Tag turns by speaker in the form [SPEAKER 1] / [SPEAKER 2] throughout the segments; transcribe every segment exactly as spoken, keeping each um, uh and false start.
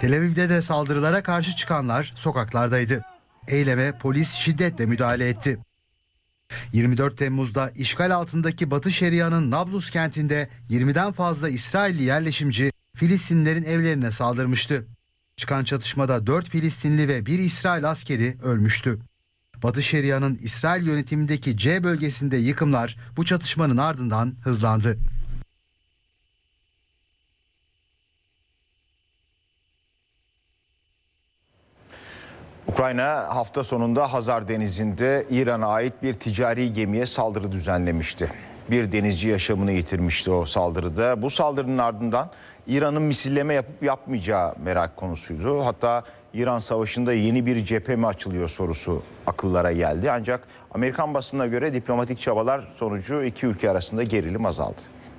[SPEAKER 1] Tel Aviv'de de saldırılara karşı çıkanlar sokaklardaydı. Eyleme polis şiddetle müdahale etti. yirmi dört Temmuz'da işgal altındaki Batı Şeria'nın Nablus kentinde yirmiden fazla İsrailli yerleşimci Filistinlilerin evlerine saldırmıştı. Çıkan çatışmada dört Filistinli ve bir İsrail askeri ölmüştü. Batı Şeria'nın İsrail yönetimindeki C bölgesinde yıkımlar bu çatışmanın ardından hızlandı.
[SPEAKER 2] Ukrayna hafta sonunda Hazar Denizi'nde İran'a ait bir ticari gemiye saldırı düzenlemişti. Bir denizci yaşamını yitirmişti o saldırıda. Bu saldırının ardından İran'ın misilleme yapıp yapmayacağı merak konusuydu. Hatta İran Savaşı'nda yeni bir cephe mi açılıyor sorusu akıllara geldi. Ancak Amerikan basınına göre diplomatik çabalar sonucu iki ülke arasında gerilim azaldı.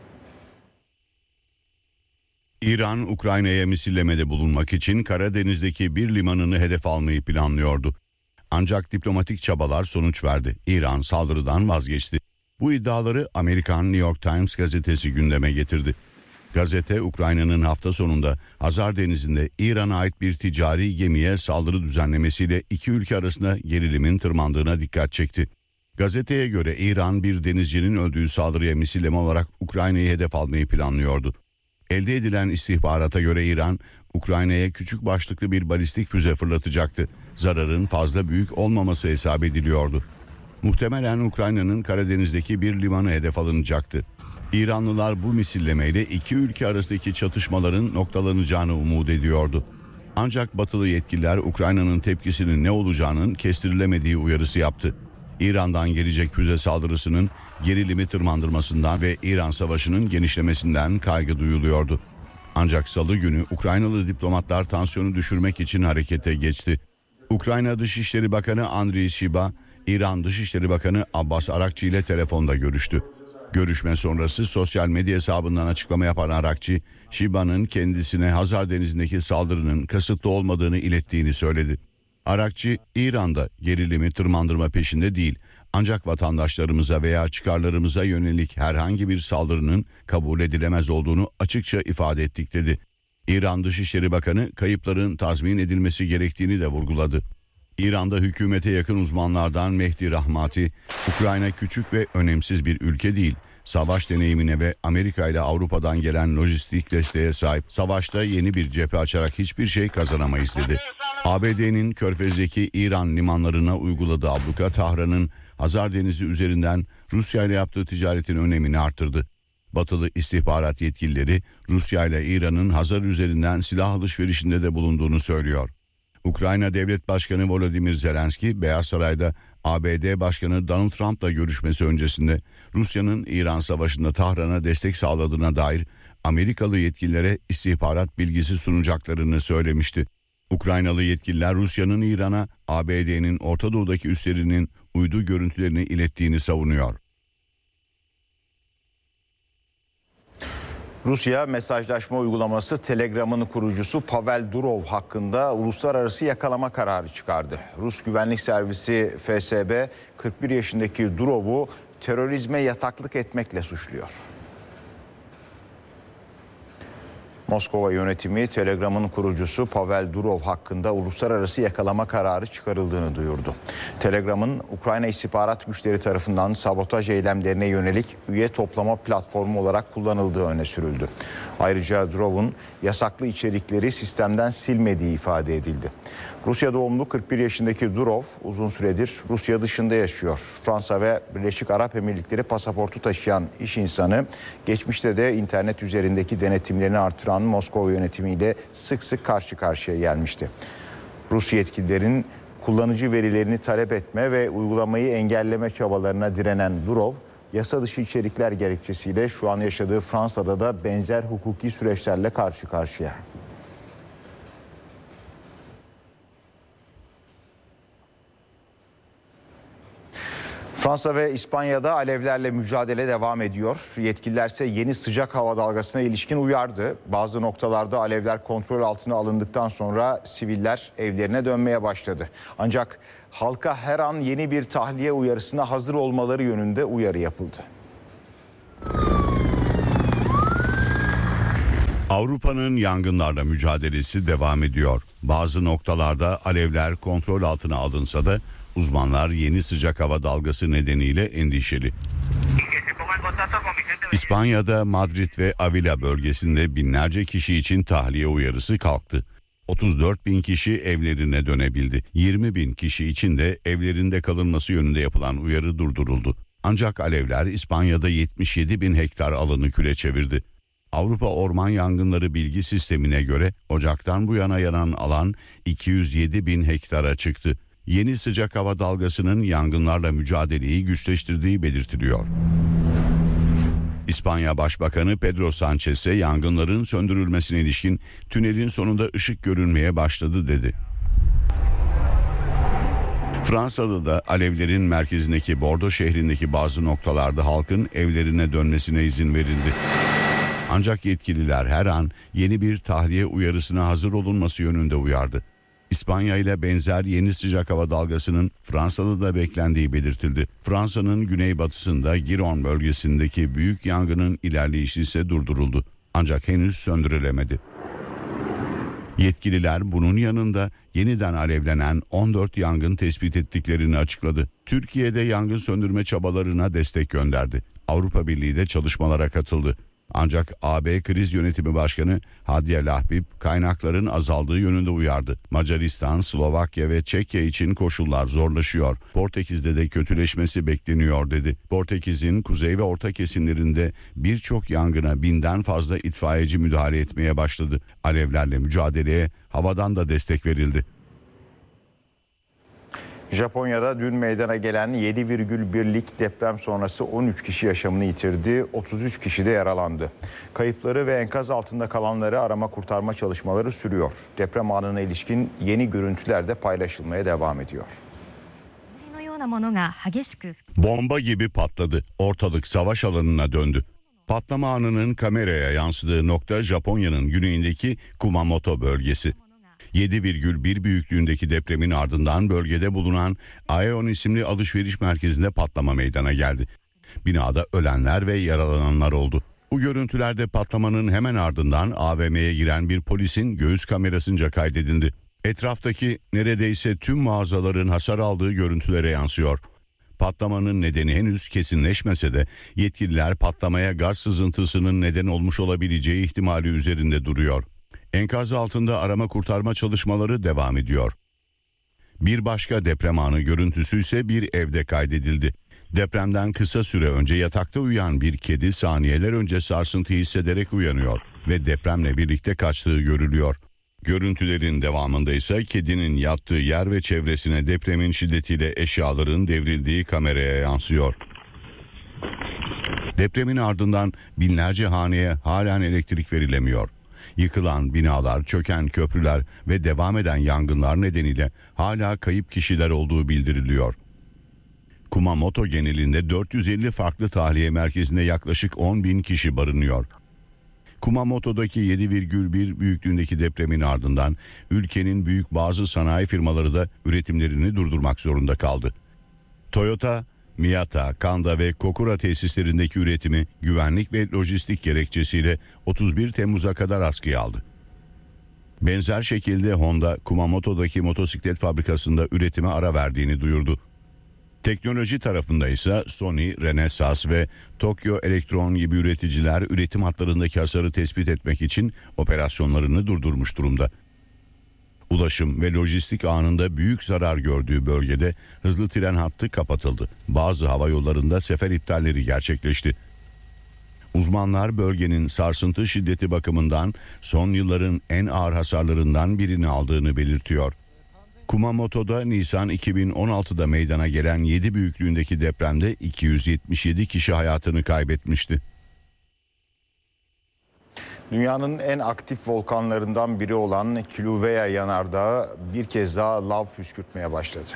[SPEAKER 3] İran, Ukrayna'ya misillemede bulunmak için Karadeniz'deki bir limanını hedef almayı planlıyordu. Ancak diplomatik çabalar sonuç verdi. İran saldırıdan vazgeçti. Bu iddiaları Amerikan New York Times gazetesi gündeme getirdi. Gazete, Ukrayna'nın hafta sonunda Hazar Denizi'nde İran'a ait bir ticari gemiye saldırı düzenlemesiyle iki ülke arasında gerilimin tırmandığına dikkat çekti. Gazeteye göre İran bir denizcinin öldüğü saldırıya misilleme olarak Ukrayna'yı hedef almayı planlıyordu. Elde edilen istihbarata göre İran, Ukrayna'ya küçük başlıklı bir balistik füze fırlatacaktı. Zararın fazla büyük olmaması hesap ediliyordu. Muhtemelen Ukrayna'nın Karadeniz'deki bir limanı hedef alınacaktı. İranlılar bu misillemeyle iki ülke arasındaki çatışmaların noktalanacağını umut ediyordu. Ancak batılı yetkililer Ukrayna'nın tepkisinin ne olacağının kestirilemediği uyarısı yaptı. İran'dan gelecek füze saldırısının gerilimi tırmandırmasından ve İran Savaşı'nın genişlemesinden kaygı duyuluyordu. Ancak salı günü Ukraynalı diplomatlar tansiyonu düşürmek için harekete geçti. Ukrayna Dışişleri Bakanı Andriy Sybiha, İran Dışişleri Bakanı Abbas Arakçı ile telefonda görüştü. Görüşme sonrası sosyal medya hesabından açıklama yapan Arakçı, Syibiha'nın kendisine Hazar Denizi'ndeki saldırının kasıtlı olmadığını ilettiğini söyledi. Arakçı, İran'da gerilimi tırmandırma peşinde değil, ancak vatandaşlarımıza veya çıkarlarımıza yönelik herhangi bir saldırının kabul edilemez olduğunu açıkça ifade ettik dedi. İran Dışişleri Bakanı kayıpların tazmin edilmesi gerektiğini de vurguladı. İran'da hükümete yakın uzmanlardan Mehdi Rahmati, Ukrayna küçük ve önemsiz bir ülke değil, savaş deneyimine ve Amerika ile Avrupa'dan gelen lojistik desteğe sahip, savaşta yeni bir cephe açarak hiçbir şey kazanamayız dedi. A B D'nin Körfez'deki İran limanlarına uyguladığı abluka Tahran'ın Hazar Denizi üzerinden Rusya ile yaptığı ticaretin önemini artırdı. Batılı istihbarat yetkilileri Rusya ile İran'ın Hazar üzerinden silah alışverişinde de bulunduğunu söylüyor. Ukrayna Devlet Başkanı Volodymyr Zelenski, Beyaz Saray'da A B D Başkanı Donald Trump'la görüşmesi öncesinde Rusya'nın İran Savaşı'nda Tahran'a destek sağladığına dair Amerikalı yetkililere istihbarat bilgisi sunacaklarını söylemişti. Ukraynalı yetkililer Rusya'nın İran'a A B D'nin Orta Doğu'daki üslerinin uydu görüntülerini ilettiğini savunuyor.
[SPEAKER 2] Rusya mesajlaşma uygulaması Telegram'ın kurucusu Pavel Durov hakkında uluslararası yakalama kararı çıkardı. Rus güvenlik servisi F S B kırk bir yaşındaki Durov'u terörizme yataklık etmekle suçluyor. Moskova yönetimi Telegram'ın kurucusu Pavel Durov hakkında uluslararası yakalama kararı çıkarıldığını duyurdu. Telegram'ın Ukrayna istihbarat güçleri tarafından sabotaj eylemlerine yönelik üye toplama platformu olarak kullanıldığı öne sürüldü. Ayrıca Durov'un yasaklı içerikleri sistemden silmediği ifade edildi. Rusya doğumlu kırk bir yaşındaki Durov uzun süredir Rusya dışında yaşıyor. Fransa ve Birleşik Arap Emirlikleri pasaportu taşıyan iş insanı geçmişte de internet üzerindeki denetimlerini artıran Moskova yönetimiyle sık sık karşı karşıya gelmişti. Rus yetkililerin kullanıcı verilerini talep etme ve uygulamayı engelleme çabalarına direnen Durov, yasa dışı içerikler gerekçesiyle şu an yaşadığı Fransa'da da benzer hukuki süreçlerle karşı karşıya. Fransa ve İspanya'da alevlerle mücadele devam ediyor. Yetkililer ise yeni sıcak hava dalgasına ilişkin uyardı. Bazı noktalarda alevler kontrol altına alındıktan sonra siviller evlerine dönmeye başladı. Ancak halka her an yeni bir tahliye uyarısına hazır olmaları yönünde uyarı yapıldı.
[SPEAKER 3] Avrupa'nın yangınlarla mücadelesi devam ediyor. Bazı noktalarda alevler kontrol altına alınsa da uzmanlar yeni sıcak hava dalgası nedeniyle endişeli. İspanya'da Madrid ve Avila bölgesinde binlerce kişi için tahliye uyarısı kalktı. otuz dört bin kişi evlerine dönebildi. yirmi bin kişi için de evlerinde kalınması yönünde yapılan uyarı durduruldu. Ancak alevler İspanya'da yetmiş yedi bin hektar alanı küle çevirdi. Avrupa Orman Yangınları Bilgi Sistemi'ne göre Ocak'tan bu yana yanan alan iki yüz yedi bin hektara çıktı. Yeni sıcak hava dalgasının yangınlarla mücadeleyi güçleştirdiği belirtiliyor. İspanya Başbakanı Pedro Sanchez'e yangınların söndürülmesine ilişkin tünelin sonunda ışık görünmeye başladı dedi. Fransa'da da alevlerin merkezindeki Bordeaux şehrindeki bazı noktalarda halkın evlerine dönmesine izin verildi. Ancak yetkililer her an yeni bir tahliye uyarısına hazır olunması yönünde uyardı. İspanya ile benzer yeni sıcak hava dalgasının Fransa'da da beklendiği belirtildi. Fransa'nın güneybatısında Giron bölgesindeki büyük yangının ilerleyişi ise durduruldu. Ancak henüz söndürülemedi. Yetkililer bunun yanında yeniden alevlenen on dört yangın tespit ettiklerini açıkladı. Türkiye'de yangın söndürme çabalarına destek gönderdi. Avrupa Birliği de çalışmalara katıldı. Ancak A B Kriz Yönetimi Başkanı Hadiye Lahbib kaynakların azaldığı yönünde uyardı. Macaristan, Slovakya ve Çekya için koşullar zorlaşıyor. Portekiz'de de kötüleşmesi bekleniyor dedi. Portekiz'in kuzey ve orta kesimlerinde birçok yangına binden fazla itfaiyeci müdahale etmeye başladı. Alevlerle mücadeleye havadan da destek verildi.
[SPEAKER 2] Japonya'da dün meydana gelen yedi virgül birlik deprem sonrası on üç kişi yaşamını yitirdi, otuz üç kişi de yaralandı. Kayıpları ve enkaz altında kalanları arama kurtarma çalışmaları sürüyor. Deprem anına ilişkin yeni görüntüler de paylaşılmaya devam ediyor.
[SPEAKER 3] Bomba gibi patladı. Ortalık savaş alanına döndü. Patlama anının kameraya yansıdığı nokta Japonya'nın güneyindeki Kumamoto bölgesi. yedi virgül bir büyüklüğündeki depremin ardından bölgede bulunan Aeon isimli alışveriş merkezinde patlama meydana geldi. Binada ölenler ve yaralananlar oldu. Bu görüntülerde patlamanın hemen ardından A V M'ye giren bir polisin göğüs kamerasınca kaydedildi. Etraftaki neredeyse tüm mağazaların hasar aldığı görüntülere yansıyor. Patlamanın nedeni henüz kesinleşmese de yetkililer patlamaya gaz sızıntısının neden olmuş olabileceği ihtimali üzerinde duruyor. Enkaz altında arama kurtarma çalışmaları devam ediyor. Bir başka deprem anı görüntüsü ise bir evde kaydedildi. Depremden kısa süre önce yatakta uyuyan bir kedi saniyeler önce sarsıntı hissederek uyanıyor ve depremle birlikte kaçtığı görülüyor. Görüntülerin devamında ise kedinin yattığı yer ve çevresine depremin şiddetiyle eşyaların devrildiği kameraya yansıyor. Depremin ardından binlerce haneye halen elektrik verilemiyor. Yıkılan binalar, çöken köprüler ve devam eden yangınlar nedeniyle hala kayıp kişiler olduğu bildiriliyor. Kumamoto genelinde dört yüz elli farklı tahliye merkezinde yaklaşık on bin kişi barınıyor. Kumamoto'daki yedi virgül bir büyüklüğündeki depremin ardından ülkenin büyük bazı sanayi firmaları da üretimlerini durdurmak zorunda kaldı. Toyota, Miyata, Kanda ve Kokura tesislerindeki üretimi güvenlik ve lojistik gerekçesiyle otuz bir Temmuz'a kadar askıya aldı. Benzer şekilde Honda, Kumamoto'daki motosiklet fabrikasında üretime ara verdiğini duyurdu. Teknoloji tarafında ise Sony, Renesas ve Tokyo Elektron gibi üreticiler üretim hatlarındaki hasarı tespit etmek için operasyonlarını durdurmuş durumda. Ulaşım ve lojistik anında büyük zarar gördüğü bölgede hızlı tren hattı kapatıldı. Bazı hava yollarında sefer iptalleri gerçekleşti. Uzmanlar bölgenin sarsıntı şiddeti bakımından son yılların en ağır hasarlarından birini aldığını belirtiyor. Kumamoto'da Nisan iki bin on altıda meydana gelen yedi büyüklüğündeki depremde iki yüz yetmiş yedi kişi hayatını kaybetmişti.
[SPEAKER 2] Dünyanın en aktif volkanlarından biri olan Kilauea yanardağı bir kez daha lav püskürtmeye başladı.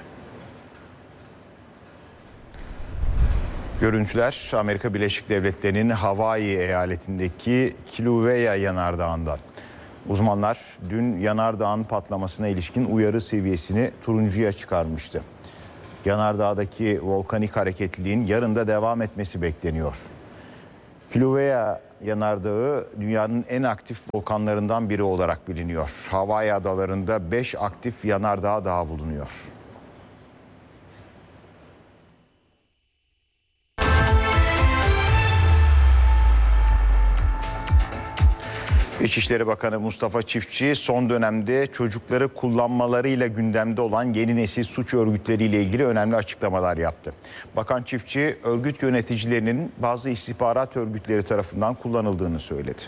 [SPEAKER 2] Görüntüler Amerika Birleşik Devletleri'nin Hawaii eyaletindeki Kilauea yanardağından. Uzmanlar dün yanardağın patlamasına ilişkin uyarı seviyesini turuncuya çıkarmıştı. Yanardağdaki volkanik hareketliliğin yarın da devam etmesi bekleniyor. Kilauea yanardağı dünyanın en aktif volkanlarından biri olarak biliniyor. Hawaii adalarında beş aktif yanardağ daha bulunuyor. İçişleri Bakanı Mustafa Çiftçi son dönemde çocukları kullanmalarıyla gündemde olan yeni nesil suç örgütleriyle ilgili önemli açıklamalar yaptı. Bakan Çiftçi, örgüt yöneticilerinin bazı istihbarat örgütleri tarafından kullanıldığını söyledi.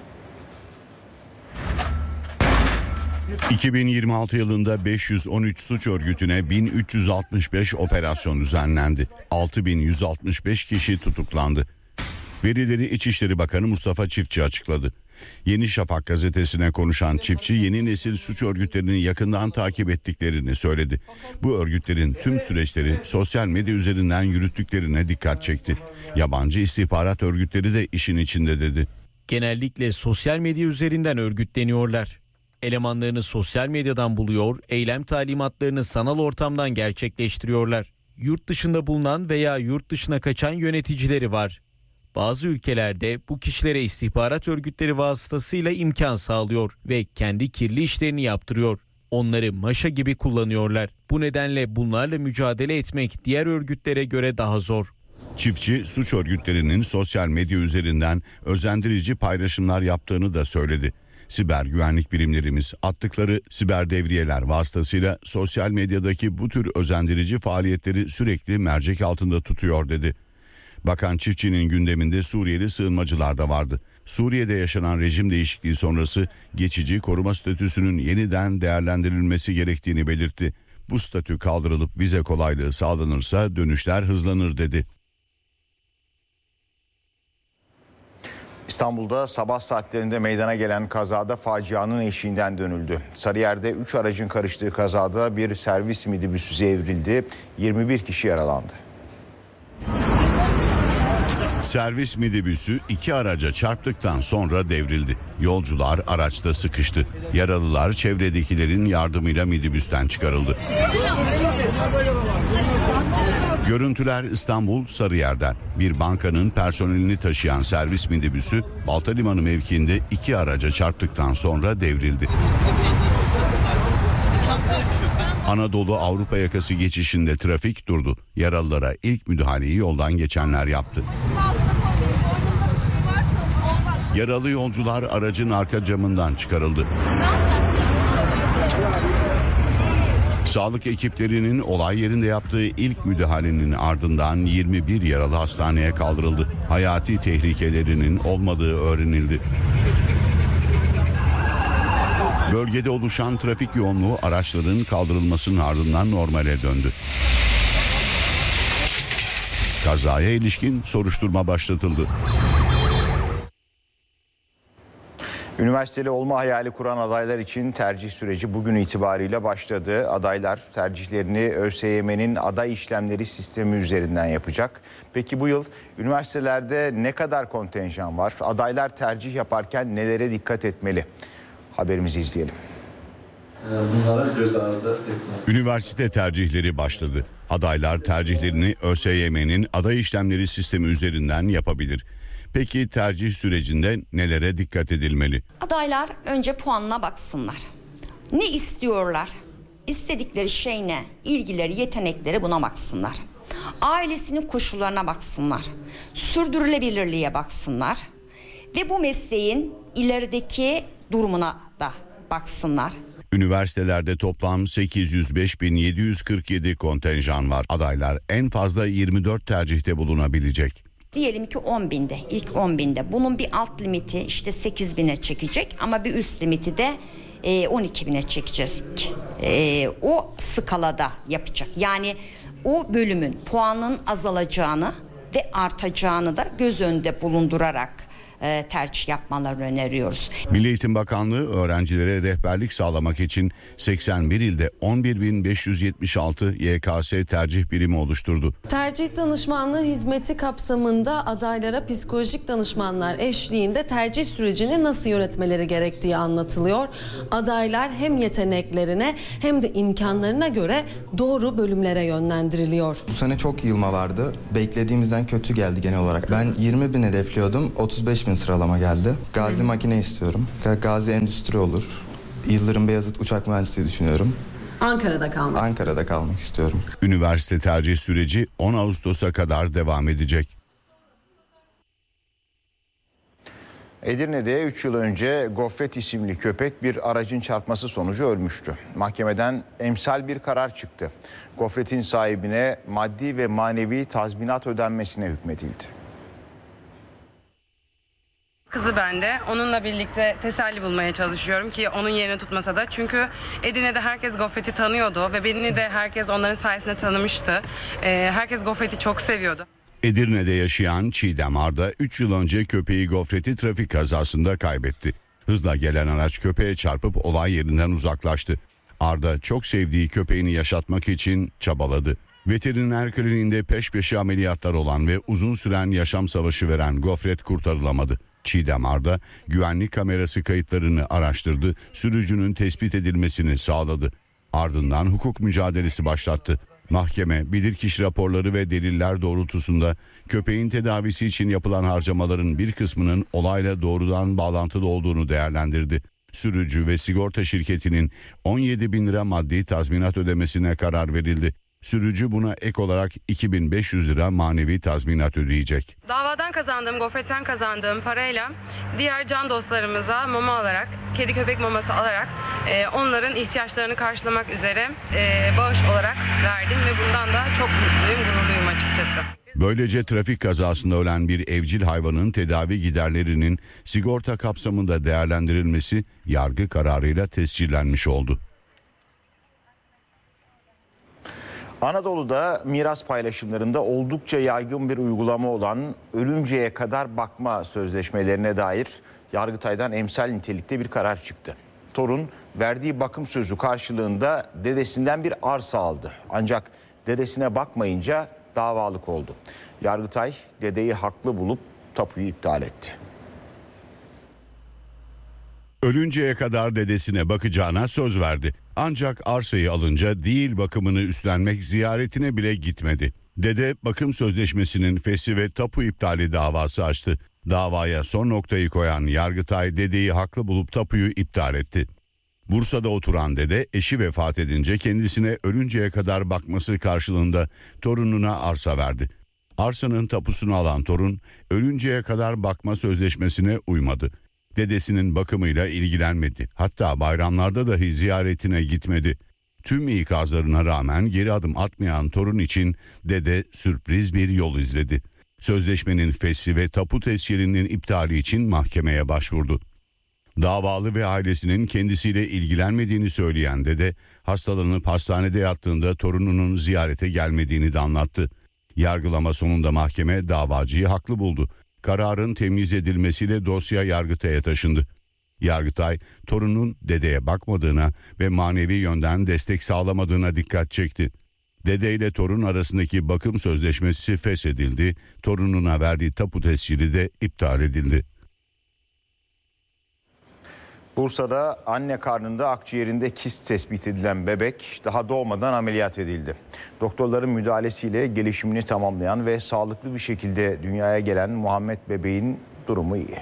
[SPEAKER 3] iki bin yirmi altı yılında beş yüz on üç suç örgütüne bin üç yüz altmış beş operasyon düzenlendi. altı bin yüz altmış beş kişi tutuklandı. Verileri İçişleri Bakanı Mustafa Çiftçi açıkladı. Yeni Şafak gazetesine konuşan Çiftçi, yeni nesil suç örgütlerini yakından takip ettiklerini söyledi. Bu örgütlerin tüm süreçleri sosyal medya üzerinden yürüttüklerine dikkat çekti. Yabancı istihbarat örgütleri de işin içinde dedi.
[SPEAKER 4] Genellikle sosyal medya üzerinden örgütleniyorlar. Elemanlarını sosyal medyadan buluyor, eylem talimatlarını sanal ortamdan gerçekleştiriyorlar. Yurt dışında bulunan veya yurt dışına kaçan yöneticileri var. Bazı ülkelerde bu kişilere istihbarat örgütleri vasıtasıyla imkan sağlıyor ve kendi kirli işlerini yaptırıyor. Onları maşa gibi kullanıyorlar. Bu nedenle bunlarla mücadele etmek diğer örgütlere göre daha zor.
[SPEAKER 3] Çiftçi, suç örgütlerinin sosyal medya üzerinden özendirici paylaşımlar yaptığını da söyledi. Siber güvenlik birimlerimiz attıkları siber devriyeler vasıtasıyla sosyal medyadaki bu tür özendirici faaliyetleri sürekli mercek altında tutuyor dedi. Bakan Çiftçi'nin gündeminde Suriyeli sığınmacılar da vardı. Suriye'de yaşanan rejim değişikliği sonrası geçici koruma statüsünün yeniden değerlendirilmesi gerektiğini belirtti. Bu statü kaldırılıp vize kolaylığı sağlanırsa dönüşler hızlanır dedi.
[SPEAKER 2] İstanbul'da sabah saatlerinde meydana gelen kazada facianın eşiğinden dönüldü. Sarıyer'de üç aracın karıştığı kazada bir servis minibüsü devrildi. yirmi bir kişi yaralandı.
[SPEAKER 3] Servis minibüsü iki araca çarptıktan sonra devrildi. Yolcular araçta sıkıştı. Yaralılar çevredekilerin yardımıyla minibüsten çıkarıldı. Görüntüler İstanbul Sarıyer'den. Bir bankanın personelini taşıyan servis minibüsü Baltalimanı mevkiinde iki araca çarptıktan sonra devrildi. Anadolu Avrupa yakası geçişinde trafik durdu. Yaralılara ilk müdahaleyi yoldan geçenler yaptı. Yaralı yolcular aracın arka camından çıkarıldı. Sağlık ekiplerinin olay yerinde yaptığı ilk müdahalenin ardından yirmi bir yaralı hastaneye kaldırıldı. Hayati tehlikelerinin olmadığı öğrenildi. Bölgede oluşan trafik yoğunluğu araçların kaldırılmasının ardından normale döndü. Kazaya ilişkin soruşturma başlatıldı.
[SPEAKER 2] Üniversiteli olma hayali kuran adaylar için tercih süreci bugün itibariyle başladı. Adaylar tercihlerini ÖSYM'nin aday işlemleri sistemi üzerinden yapacak. Peki bu yıl üniversitelerde ne kadar kontenjan var? Adaylar tercih yaparken nelere dikkat etmeli? Haberimizi izleyelim.
[SPEAKER 5] Bunlara göz ardı etmek.
[SPEAKER 3] Üniversite tercihleri başladı. Adaylar tercihlerini ÖSYM'nin aday işlemleri sistemi üzerinden yapabilir. Peki tercih sürecinde nelere dikkat edilmeli?
[SPEAKER 6] Adaylar önce puanına baksınlar. Ne istiyorlar? İstedikleri şey ne? İlgileri, yetenekleri, buna baksınlar. Ailesinin koşullarına baksınlar. Sürdürülebilirliğe baksınlar. Ve bu mesleğin ilerideki durumuna da baksınlar.
[SPEAKER 3] Üniversitelerde toplam sekiz yüz beş bin yedi yüz kırk yedi kontenjan var. Adaylar en fazla yirmi dört tercihte bulunabilecek.
[SPEAKER 6] Diyelim ki on binde, ilk on binde. Bunun bir alt limiti işte sekiz bine çekecek ama bir üst limiti de on iki bine çekeceğiz. O skalada yapacak. Yani o bölümün puanın azalacağını ve artacağını da göz önünde bulundurarak tercih yapmalarını öneriyoruz.
[SPEAKER 3] Milli Eğitim Bakanlığı öğrencilere rehberlik sağlamak için seksen bir ilde on bir bin beş yüz yetmiş altı Y K S tercih birimi oluşturdu.
[SPEAKER 7] Tercih danışmanlığı hizmeti kapsamında adaylara psikolojik danışmanlar eşliğinde tercih sürecini nasıl yönetmeleri gerektiği anlatılıyor. Adaylar hem yeteneklerine hem de imkanlarına göre doğru bölümlere yönlendiriliyor.
[SPEAKER 8] Bu sene çok yığılma vardı. Beklediğimizden kötü geldi genel olarak. Ben yirmi bin hedefliyordum. otuz beş bin bin sıralama geldi. Gazi makine istiyorum. Gazi endüstri olur. Yıldırım Beyazıt uçak mühendisliği düşünüyorum.
[SPEAKER 7] Ankara'da kalmak
[SPEAKER 8] Ankara'da kalmak istiyorum.
[SPEAKER 3] Üniversite tercih süreci on Ağustos'a kadar devam edecek.
[SPEAKER 2] Edirne'de üç yıl önce Gofret isimli köpek bir aracın çarpması sonucu ölmüştü. Mahkemeden emsal bir karar çıktı. Gofret'in sahibine maddi ve manevi tazminat ödenmesine hükmedildi.
[SPEAKER 9] Kızı bende. Onunla birlikte teselli bulmaya çalışıyorum ki onun yerini tutmasa da. Çünkü Edirne'de herkes Gofret'i tanıyordu ve beni de herkes onların sayesinde tanımıştı. Ee, herkes Gofret'i çok seviyordu.
[SPEAKER 3] Edirne'de yaşayan Çiğdem Arda üç yıl önce köpeği Gofret'i trafik kazasında kaybetti. Hızla gelen araç köpeğe çarpıp olay yerinden uzaklaştı. Arda çok sevdiği köpeğini yaşatmak için çabaladı. Veteriner kliniğinde peş peşe ameliyatlar olan ve uzun süren yaşam savaşı veren Gofret kurtarılamadı. Çiğdem Arda güvenlik kamerası kayıtlarını araştırdı, sürücünün tespit edilmesini sağladı. Ardından hukuk mücadelesi başlattı. Mahkeme bilirkişi raporları ve deliller doğrultusunda köpeğin tedavisi için yapılan harcamaların bir kısmının olayla doğrudan bağlantılı olduğunu değerlendirdi. Sürücü ve sigorta şirketinin on yedi bin lira maddi tazminat ödemesine karar verildi. Sürücü buna ek olarak iki bin beş yüz lira manevi tazminat ödeyecek.
[SPEAKER 9] Davadan kazandığım, Gofret'ten kazandığım parayla diğer can dostlarımıza mama alarak, kedi köpek maması alarak e, onların ihtiyaçlarını karşılamak üzere e, bağış olarak verdim ve bundan da çok mutluyum, gururluyum açıkçası.
[SPEAKER 3] Böylece trafik kazasında ölen bir evcil hayvanın tedavi giderlerinin sigorta kapsamında değerlendirilmesi yargı kararıyla tescillenmiş oldu.
[SPEAKER 2] Anadolu'da miras paylaşımlarında oldukça yaygın bir uygulama olan ölünceye kadar bakma sözleşmelerine dair Yargıtay'dan emsal nitelikte bir karar çıktı. Torun verdiği bakım sözü karşılığında dedesinden bir arsa aldı. Ancak dedesine bakmayınca davalık oldu. Yargıtay dedeyi haklı bulup tapuyu iptal etti.
[SPEAKER 3] Ölünceye kadar dedesine bakacağına söz verdi. Ancak arsayı alınca değil bakımını üstlenmek ziyaretine bile gitmedi. Dede bakım sözleşmesinin fesli ve tapu iptali davası açtı. Davaya son noktayı koyan Yargıtay dedeyi haklı bulup tapuyu iptal etti. Bursa'da oturan dede eşi vefat edince kendisine ölünceye kadar bakması karşılığında torununa arsa verdi. Arsanın tapusunu alan torun ölünceye kadar bakma sözleşmesine uymadı. Dedesinin bakımıyla ilgilenmedi. Hatta bayramlarda dahi ziyaretine gitmedi. Tüm ikazlarına rağmen geri adım atmayan torun için dede sürpriz bir yol izledi. Sözleşmenin fesli ve tapu tescilinin iptali için mahkemeye başvurdu. Davalı ve ailesinin kendisiyle ilgilenmediğini söyleyen dede, hastalanıp hastanede yattığında torununun ziyarete gelmediğini de anlattı. Yargılama sonunda mahkeme davacıyı haklı buldu. Kararın temyiz edilmesiyle dosya Yargıtay'a taşındı. Yargıtay, torunun dedeye bakmadığına ve manevi yönden destek sağlamadığına dikkat çekti. Dede ile torun arasındaki bakım sözleşmesi feshedildi, torununa verdiği tapu tescili de iptal edildi.
[SPEAKER 2] Bursa'da anne karnında akciğerinde kist tespit edilen bebek daha doğmadan ameliyat edildi. Doktorların müdahalesiyle gelişimini tamamlayan ve sağlıklı bir şekilde dünyaya gelen Muhammed bebeğin durumu iyi.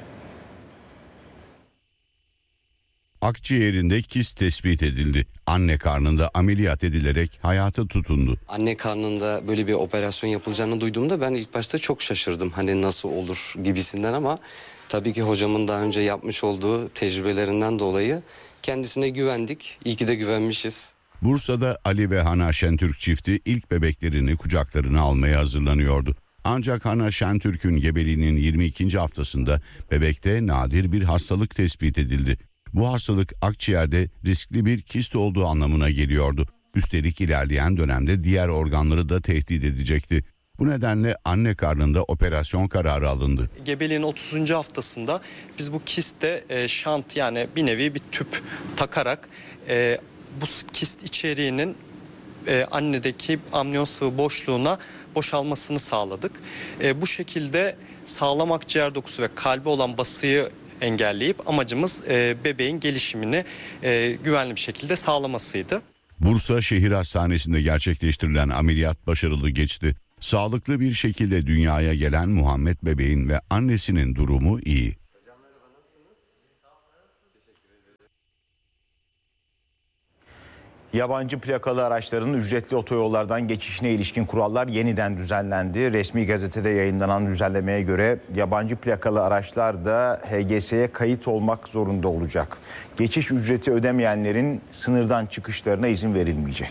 [SPEAKER 3] Akciğerinde kist tespit edildi. Anne karnında ameliyat edilerek hayata tutundu.
[SPEAKER 10] Anne karnında böyle bir operasyon yapılacağını duyduğumda ben ilk başta çok şaşırdım. Hani nasıl olur gibisinden ama tabii ki hocamın daha önce yapmış olduğu tecrübelerinden dolayı kendisine güvendik. İyi ki de güvenmişiz.
[SPEAKER 3] Bursa'da Ali ve Hana Şentürk çifti ilk bebeklerini kucaklarına almaya hazırlanıyordu. Ancak Hana Şentürk'ün gebeliğinin yirmi ikinci haftasında bebekte nadir bir hastalık tespit edildi. Bu hastalık akciğerde riskli bir kist olduğu anlamına geliyordu. Üstelik ilerleyen dönemde diğer organları da tehdit edecekti. Bu nedenle anne karnında operasyon kararı alındı.
[SPEAKER 11] Gebeliğin otuzuncu haftasında biz bu kiste e, şant yani bir nevi bir tüp takarak e, bu kist içeriğinin e, annedeki amniyon sıvı boşluğuna boşalmasını sağladık. E, bu şekilde sağlam akciğer dokusu ve kalbe olan basıyı engelleyip amacımız e, bebeğin gelişimini e, güvenli bir şekilde sağlamasıydı.
[SPEAKER 3] Bursa Şehir Hastanesi'nde gerçekleştirilen ameliyat başarılı geçti. Sağlıklı bir şekilde dünyaya gelen Muhammed bebeğin ve annesinin durumu iyi.
[SPEAKER 2] Yabancı plakalı araçların ücretli otoyollardan geçişine ilişkin kurallar yeniden düzenlendi. Resmi gazetede yayınlanan düzenlemeye göre yabancı plakalı araçlar da H G S'ye kayıt olmak zorunda olacak. Geçiş ücreti ödemeyenlerin sınırdan çıkışlarına izin verilmeyecek.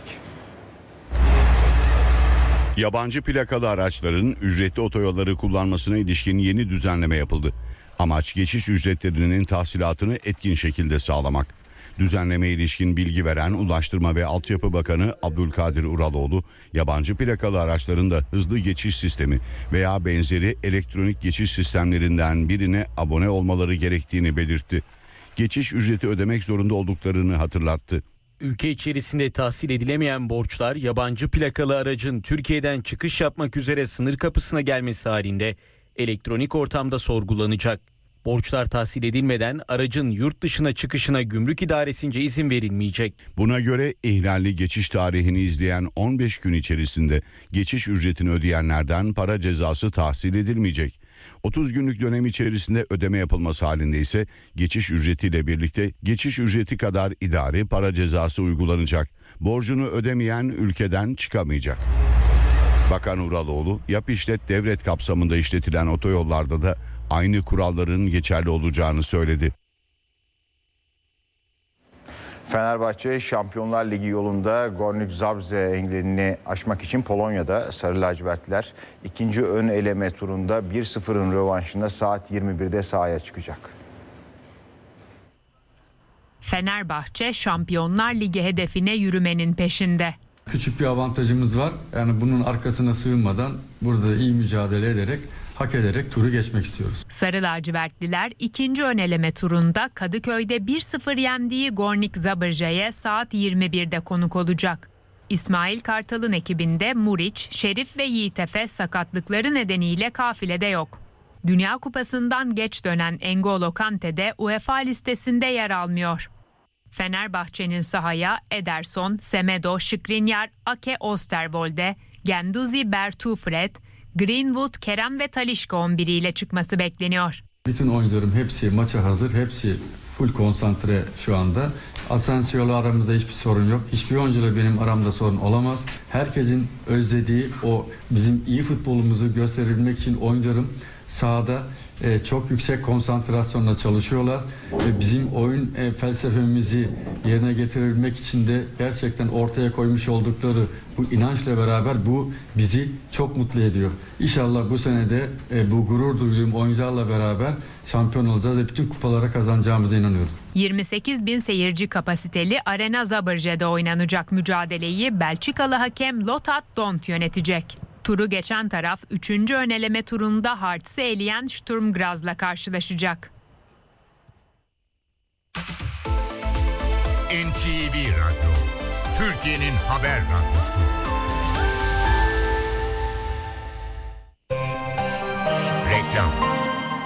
[SPEAKER 3] Yabancı plakalı araçların ücretli otoyolları kullanmasına ilişkin yeni düzenleme yapıldı. Amaç geçiş ücretlerinin tahsilatını etkin şekilde sağlamak. Düzenlemeye ilişkin bilgi veren Ulaştırma ve Altyapı Bakanı Abdülkadir Uraloğlu, yabancı plakalı araçların da hızlı geçiş sistemi veya benzeri elektronik geçiş sistemlerinden birine abone olmaları gerektiğini belirtti. Geçiş ücreti ödemek zorunda olduklarını hatırlattı.
[SPEAKER 4] Ülke içerisinde tahsil edilemeyen borçlar yabancı plakalı aracın Türkiye'den çıkış yapmak üzere sınır kapısına gelmesi halinde elektronik ortamda sorgulanacak. Borçlar tahsil edilmeden aracın yurt dışına çıkışına gümrük idaresince izin verilmeyecek.
[SPEAKER 3] Buna göre ihlalli geçiş tarihini izleyen on beş gün içerisinde geçiş ücretini ödeyenlerden para cezası tahsil edilmeyecek. otuz günlük dönem içerisinde ödeme yapılması halinde ise geçiş ücretiyle birlikte geçiş ücreti kadar idari para cezası uygulanacak. Borcunu ödemeyen ülkeden çıkamayacak. Bakan Uraloğlu, yap işlet devlet kapsamında işletilen otoyollarda da aynı kuralların geçerli olacağını söyledi.
[SPEAKER 2] Fenerbahçe Şampiyonlar Ligi yolunda Górnik Zabrze engelini aşmak için Polonya'da Sarı Lacivertliler ikinci ön eleme turunda bir sıfırın rövanşında saat yirmi birde sahaya çıkacak.
[SPEAKER 12] Fenerbahçe Şampiyonlar Ligi hedefine yürümenin peşinde.
[SPEAKER 13] Küçük bir avantajımız var. Yani bunun arkasına sığınmadan burada iyi mücadele ederek, hak ederek turu geçmek istiyoruz.
[SPEAKER 12] Sarı lacivertliler ikinci ön eleme turunda Kadıköy'de bir sıfır yendiği Górnik Zabrze'ye saat yirmi birde konuk olacak. İsmail Kartal'ın ekibinde Muriç, Şerif ve Yiğitefe sakatlıkları nedeniyle kafilede yok. Dünya Kupası'ndan geç dönen N'Golo Kante de UEFA listesinde yer almıyor. Fenerbahçe'nin sahaya Ederson, Semedo, Skriniar, Ake Osterwolde, Guendouzi, Bertufred, Greenwood, Kerem ve Talisca on biriyle çıkması bekleniyor.
[SPEAKER 13] Bütün oyuncularım hepsi maça hazır, hepsi full konsantre şu anda. Asensio'la aramızda hiçbir sorun yok. Hiçbir oyuncuyla benim aramda sorun olamaz. Herkesin özlediği o bizim iyi futbolumuzu gösterebilmek için oyuncularım sahada e, çok yüksek konsantrasyonla çalışıyorlar. Ve bizim oyun e, felsefemizi yerine getirebilmek için de gerçekten ortaya koymuş oldukları bu inançla beraber bu bizi çok mutlu ediyor. İnşallah bu sene de e, bu gurur duyduğum oyuncularla beraber şampiyon olacağız ve bütün kupalara kazanacağımıza inanıyorum.
[SPEAKER 12] yirmi sekiz bin seyirci kapasiteli Arena Zabrze'de oynanacak mücadeleyi Belçikalı hakem Lothar Dont yönetecek. Turu geçen taraf üçüncü öneleme turunda Hartz'ı eleyen Sturm Graz'la karşılaşacak.
[SPEAKER 14] N T V Radyo, Türkiye'nin haber radyosu.